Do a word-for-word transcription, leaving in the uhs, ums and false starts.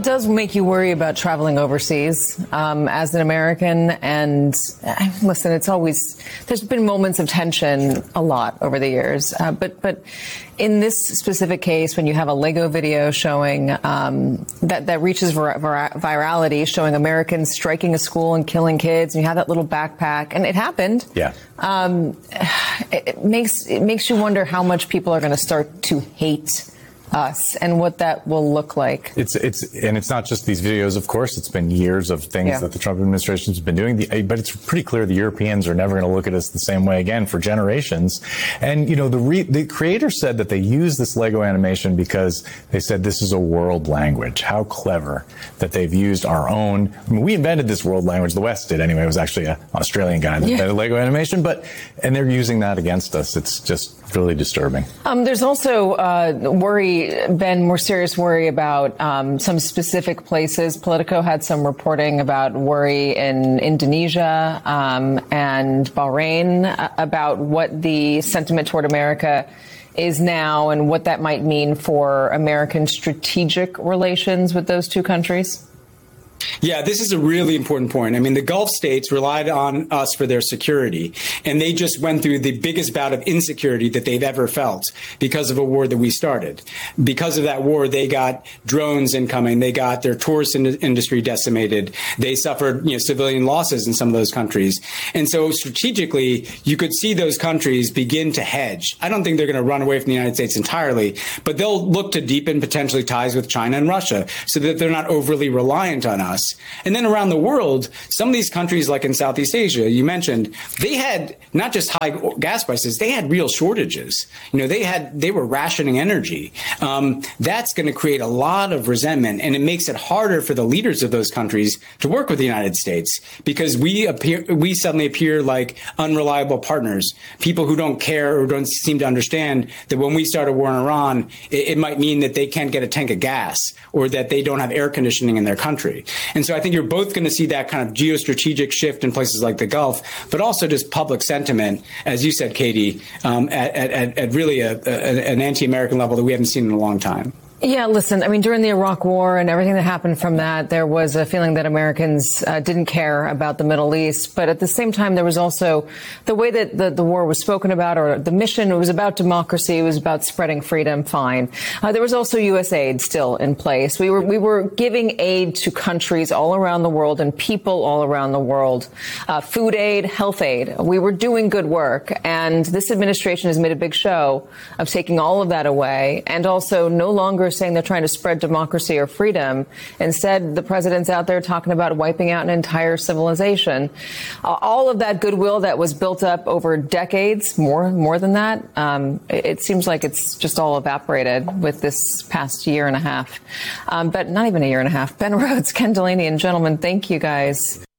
does make you worry about traveling overseas um, as an American. And uh, listen, it's always, there's been moments of tension a lot over the years. Uh, but but in this specific case, when you have a Lego video showing um, that, that reaches vir vir virality, showing Americans striking a school and killing kids, and you have that little backpack, and it happened. Yeah. Um, it, it makes it makes you wonder how much people are going to start to hate us and what that will look like. It's it's and it's not just these videos, of course. It's been years of things yeah. that the Trump administration has been doing. The, but it's pretty clear the Europeans are never going to look at us the same way again for generations. And you know, the re, the creator said that they used this Lego animation because they said this is a world language. How clever that they've used our own. I mean, we invented this world language. The West did anyway. It was actually an Australian guy that yeah. invented Lego animation. But and they're using that against us. It's just really disturbing. Um, there's also uh, worry, Ben, more serious worry about um, some specific places. Politico had some reporting about worry in Indonesia um, and Bahrain uh, about what the sentiment toward America is now and what that might mean for American strategic relations with those two countries. Yeah, this is a really important point. I mean, the Gulf states relied on us for their security, and they just went through the biggest bout of insecurity that they've ever felt because of a war that we started. Because of that war, they got drones incoming. They got their tourist in industry decimated. They suffered, you know, civilian losses in some of those countries. And so strategically, you could see those countries begin to hedge. I don't think they're going to run away from the United States entirely, but they'll look to deepen potentially ties with China and Russia so that they're not overly reliant on us. And then around the world, some of these countries, like in Southeast Asia, you mentioned, they had not just high gas prices, they had real shortages. You know, they had they were rationing energy. Um, that's going to create a lot of resentment, and it makes it harder for the leaders of those countries to work with the United States because we appear we suddenly appear like unreliable partners, people who don't care or don't seem to understand that when we start a war in Iran, it, it might mean that they can't get a tank of gas or that they don't have air conditioning in their country. And so I think you're both going to see that kind of geostrategic shift in places like the Gulf, but also just public sentiment, as you said, Katie, um, at, at, at really a, a, an anti-American level that we haven't seen in a long time. Yeah, listen, I mean, during the Iraq War and everything that happened from that, there was a feeling that Americans uh, didn't care about the Middle East. But at the same time, there was also the way that the, the war was spoken about, or the mission. It was about democracy. It was about spreading freedom. Fine. Uh, there was also U S aid still in place. We were we were giving aid to countries all around the world and people all around the world. Uh, food aid, health aid. We were doing good work. And this administration has made a big show of taking all of that away and also no longer saying they're trying to spread democracy or freedom. Instead, the president's out there talking about wiping out an entire civilization. Uh, all of that goodwill that was built up over decades, more more than that, um, it, it seems like it's just all evaporated with this past year and a half. Um, but not even a year and a half. Ben Rhodes, Ken Delaney, and gentlemen, thank you guys.